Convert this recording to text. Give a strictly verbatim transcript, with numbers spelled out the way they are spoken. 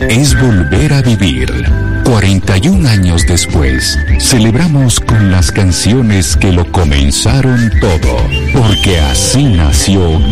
es volver a vivir. cuarenta y un años después, celebramos con las canciones que lo comenzaron todo, porque así nació